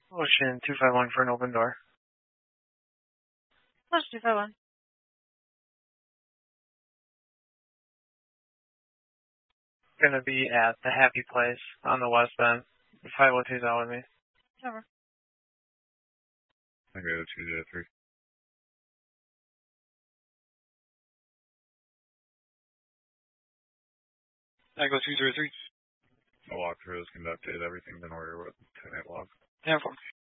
Ocean 251 for an open door. Ocean 251. Gonna be at the Happy Place on the west end. 502's out with me. Over. I go 203. I go 203. The walkthrough is conducted. Everything's in order with 10-8 log. 10-4.